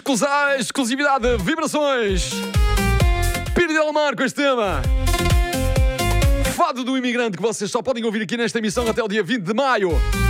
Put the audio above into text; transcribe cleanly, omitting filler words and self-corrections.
Exclusividade, vibrações. Piri Del Mar com este tema. Fado do Imigrante, que vocês só podem ouvir aqui nesta emissão até o dia 20 de maio.